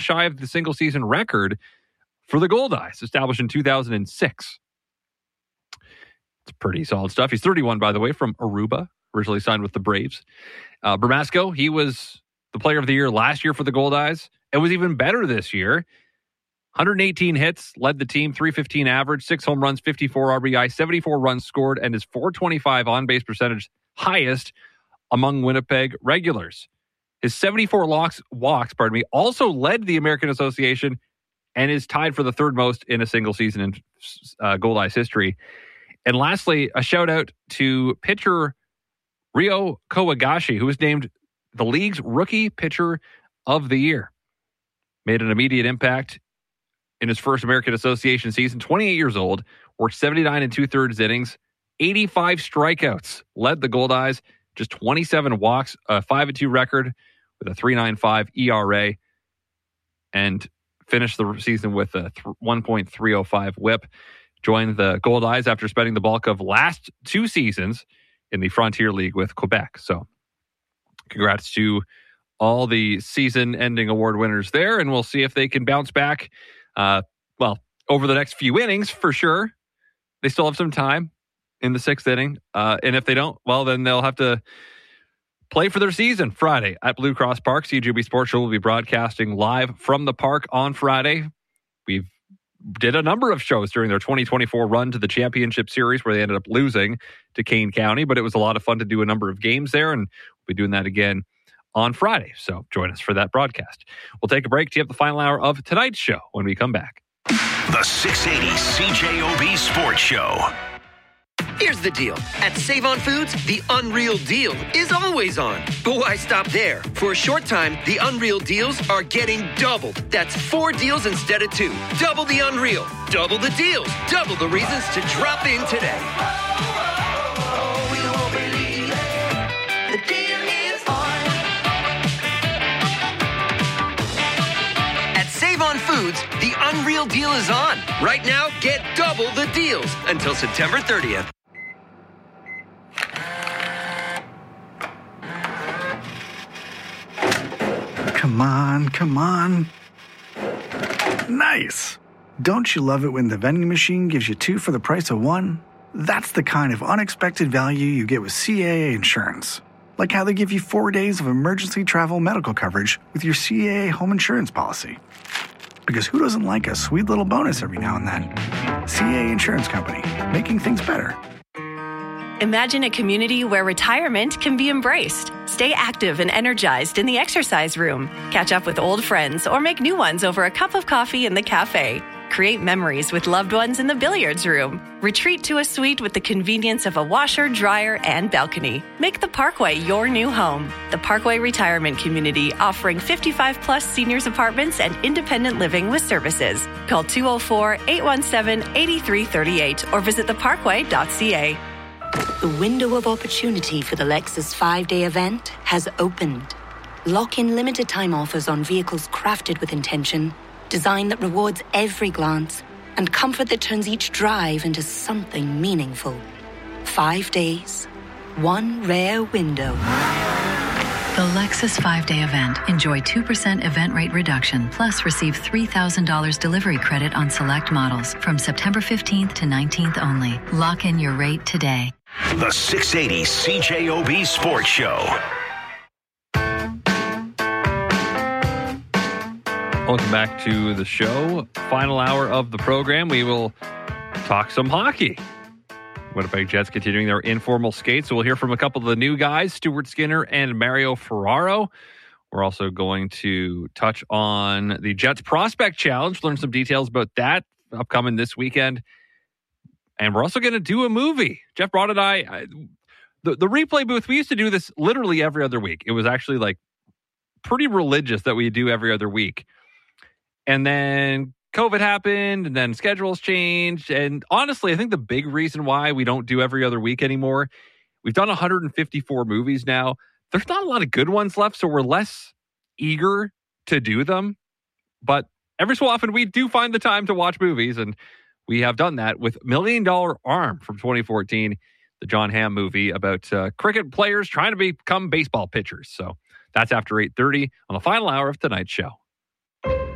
shy of the single-season record for the Goldeyes, established in 2006. It's pretty solid stuff. He's 31, by the way, from Aruba, originally signed with the Braves. Bermasco, he was the player of the year last year for the Goldeyes. It was even better this year. 118 hits, led the team, 315 average, 6 home runs, 54 RBI, 74 runs scored, and his .425 on-base percentage highest among Winnipeg regulars. His 74 walks, also led the American Association and is tied for the third most in a single season in Goldeyes history. And lastly, a shout out to pitcher Ryo Kawagashi, who was named the league's rookie pitcher of the year. Made an immediate impact in his first American Association season, 28 years old, worked 79 2/3 innings, 85 strikeouts, led the Goldeyes, just 27 walks, a 5-2 record with a 3.95 ERA, and finished the season with a 1.305 whip. Joined the Goldeyes after spending the bulk of last 2 seasons in the Frontier League with Quebec. So congrats to all the season-ending award winners there, and we'll see if they can bounce back over the next few innings for sure. They still have some time in the 6th inning. And if they don't, well, then they'll have to play for their season Friday at Blue Cross Park. CJOB Sports Show will be broadcasting live from the park on Friday. We've did a number of shows during their 2024 run to the championship series where they ended up losing to Kane County, but it was a lot of fun to do a number of games there, and we'll be doing that again on Friday. So join us for that broadcast. We'll take a break to have the final hour of tonight's show when we come back. The 680 CJOB Sports Show. Here's the deal. At Save-On Foods, the Unreal Deal is always on. But why stop there? For a short time, the Unreal Deals are getting doubled. That's 4 deals instead of 2. Double the Unreal. Double the deals. Double the reasons to drop in today. Save-On Foods, the Unreal Deal is on. Right now, get double the deals until September 30th. Come on. Nice. Don't you love it when the vending machine gives you 2 for the price of 1? That's the kind of unexpected value you get with CAA Insurance. Like how they give you 4 days of emergency travel medical coverage with your CAA home insurance policy. Because who doesn't like a sweet little bonus every now and then? CAA Insurance Company, making things better. Imagine a community where retirement can be embraced. Stay active and energized in the exercise room. Catch up with old friends or make new ones over a cup of coffee in the cafe. Create memories with loved ones in the billiards room. Retreat to a suite with the convenience of a washer, dryer, and balcony. Make the Parkway your new home. The Parkway Retirement Community, offering 55-plus seniors apartments and independent living with services. Call 204-817-8338 or visit theparkway.ca. The window of opportunity for the Lexus 5-day event has opened. Lock in limited time offers on vehicles crafted with intention, design that rewards every glance, and comfort that turns each drive into something meaningful. 5 days, one rare window. The Lexus 5-day event. Enjoy 2% event rate reduction, plus receive $3,000 delivery credit on select models from September 15th to 19th only. Lock in your rate today. The 680 CJOB Sports Show. Welcome back to the show. Final hour of the program. We will talk some hockey. Winnipeg Jets continuing their informal skate. So we'll hear from a couple of the new guys, Stuart Skinner and Mario Ferraro. We're also going to touch on the Jets Prospect Challenge, learn some details about that upcoming this weekend. And we're also going to do a movie. Jeff Broad and I, the replay booth, we used to do this literally every other week. It was actually like pretty religious that we do every other week. And then COVID happened, and then schedules changed. And honestly, I think the big reason why we don't do every other week anymore, we've done 154 movies now. There's not a lot of good ones left, so we're less eager to do them. But every so often, we do find the time to watch movies, and we have done that with $1 Million Arm from 2014, the John Hamm movie about cricket players trying to become baseball pitchers. So that's after 8:30 on the final hour of tonight's show.